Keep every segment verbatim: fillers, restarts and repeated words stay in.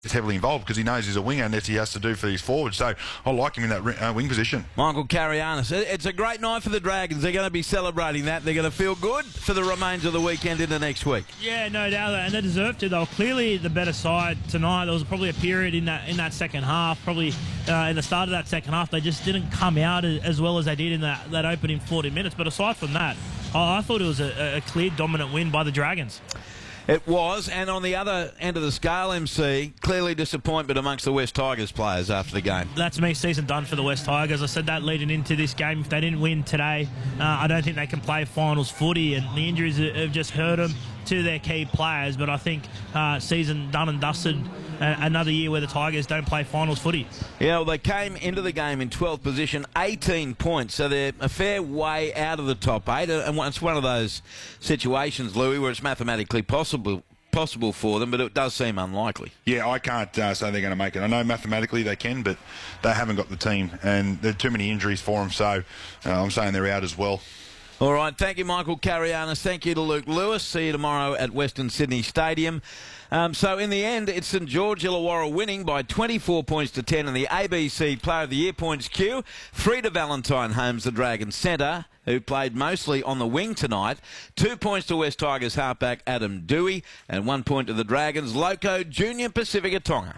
is heavily involved because he knows he's a winger and that's he has to do for his forwards. So I like him in that uh, wing position. Michael Carianis. It's a great night for the Dragons. They're going to be celebrating that. They're going to feel good for the remains of the weekend into next week. Yeah, no doubt, and they deserve to. They were clearly the better side tonight. There was probably a period in that in that second half, probably uh, in the start of that second half, they just didn't come out as well as they did in that, that opening forty minutes. But aside from that, I, I thought it was a, a clear dominant win by the Dragons. It was, and on the other end of the scale, M C, clearly disappointment amongst the West Tigers players after the game. That's me, season done for the West Tigers. I said that leading into this game. If they didn't win today, uh, I don't think they can play finals footy, and the injuries have just hurt them to their key players. But I think uh, season done and dusted, uh, another year where the Tigers don't play finals footy. Yeah, well, they came into the game in twelfth position, eighteen points, so they're a fair way out of the top eight, and it's one of those situations, Louis, where it's mathematically possible possible for them, but it does seem unlikely. Yeah, I can't uh, say they're going to make it. I know mathematically they can, but they haven't got the team, and there are too many injuries for them, so uh, I'm saying they're out as well. All right, thank you, Michael Carianis. Thank you to Luke Lewis. See you tomorrow at Western Sydney Stadium. Um, so in the end, it's St George Illawarra winning by twenty-four points to ten in the A B C Player of the Year points queue. Three to Valentine Holmes, the Dragons centre, who played mostly on the wing tonight. Two points to West Tigers halfback Adam Dewey, and one point to the Dragons Loco Junior Pacifica Tonga.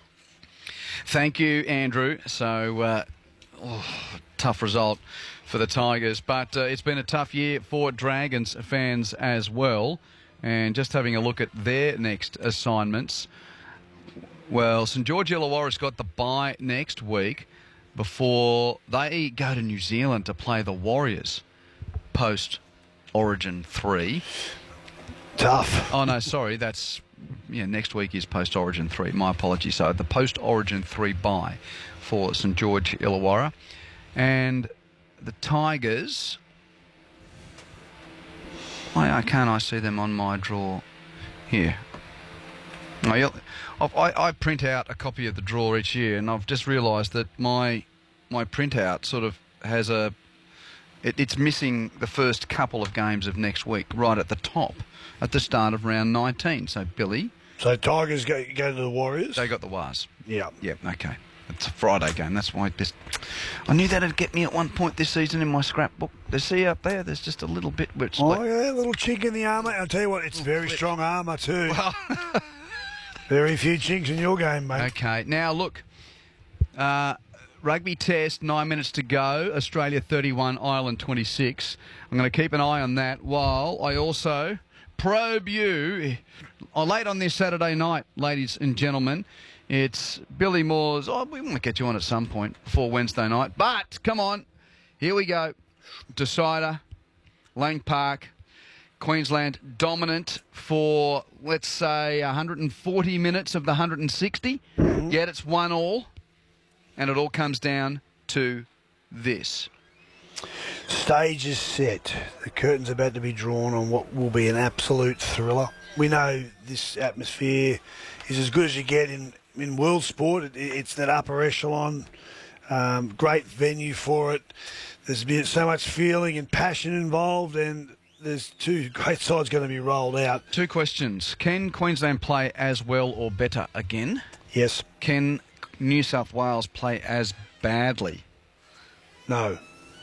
Thank you, Andrew. So, uh, oh, tough result for the Tigers, but uh, it's been a tough year for Dragons fans as well. And just having a look at their next assignments, well, St George Illawarra's got the bye next week before they go to New Zealand to play the Warriors post Origin three. Tough. Oh, no, sorry, that's, yeah, next week is post Origin three. My apologies. So the post Origin three bye for St George Illawarra. And the Tigers, why can't I see them on my draw here? I, I print out a copy of the draw each year, and I've just realised that my my printout sort of has a... It, it's missing the first couple of games of next week, right at the top, at the start of round nineteen. So, Billy... So, Tigers go, go to the Warriors? They got the Wars. Yeah. Yeah, okay. It's a Friday game. That's why this... I knew that'd get me at one point this season in my scrapbook. You see up there, there's just a little bit which... Oh, like, yeah, a little chink in the armour. I'll tell you what, it's very flip. strong armour too. Well, very few chinks in your game, mate. okay, now look, uh, rugby test, nine minutes to go. Australia thirty-one, Ireland twenty-six. I'm going to keep an eye on that while I also probe you. Oh, late on this Saturday night, ladies and gentlemen, it's Billy Moore's... Oh, we want to get you on at some point before Wednesday night. But, come on, here we go. Decider, Lang Park, Queensland dominant for, let's say, one hundred forty minutes of the one hundred sixty. Mm-hmm. Yet it's one all, and it all comes down to this. Stage is set. The curtain's about to be drawn on what will be an absolute thriller. We know this atmosphere is as good as you get in, in world sport. It, it's that upper echelon, um, great venue for it. There's been so much feeling and passion involved, and there's two great sides going to be rolled out. Two questions. Can Queensland play as well or better again? Yes. Can New South Wales play as badly? No.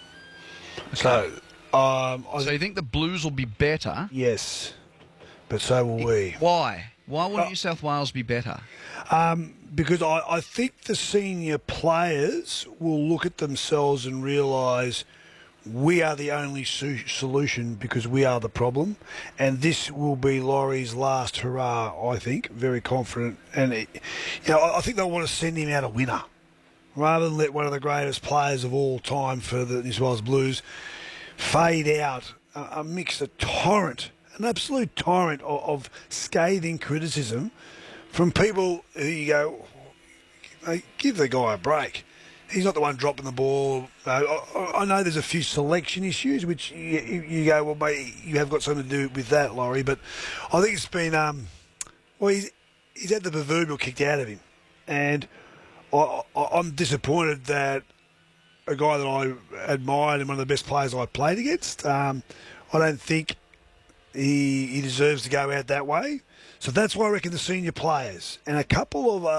Okay. So, um, I so you think the Blues will be better? Yes, but so will we. Why? Why will Uh, New South Wales be better? Um, because I, I think the senior players will look at themselves and realise we are the only su- solution because we are the problem, and this will be Laurie's last hurrah, I think, very confident. And, it, you know, I, I think they'll want to send him out a winner rather than let one of the greatest players of all time for the New South Wales Blues fade out uh, amidst a torrent, an absolute torrent of, of scathing criticism from people who you go, hey, give the guy a break. He's not the one dropping the ball. Uh, I, I know there's a few selection issues, which you, you go, well, mate, you have got something to do with that, Laurie. But I think it's been, um, well, he's, he's had the proverbial kicked out of him. And I, I, I'm disappointed that a guy that I admired and one of the best players I played against, um, I don't think he, he deserves to go out that way. So that's why I reckon the senior players and a couple of uh,